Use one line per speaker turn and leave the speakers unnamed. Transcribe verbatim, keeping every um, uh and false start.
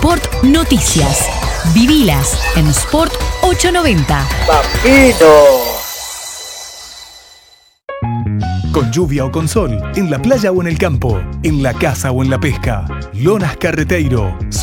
Sport Noticias. Vivilas en Sport ochocientos noventa.
¡Bambino!
Con lluvia o con sol, en la playa o en el campo, en la casa o en la pesca. Lonas Carreteiro.